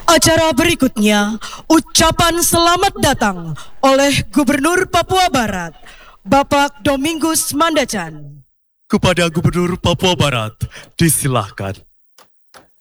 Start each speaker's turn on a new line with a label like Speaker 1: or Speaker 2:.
Speaker 1: Acara berikutnya, ucapan selamat datang oleh Gubernur Papua Barat, Bapak Domingus Mandacan.
Speaker 2: Kepada Gubernur Papua Barat, disilahkan.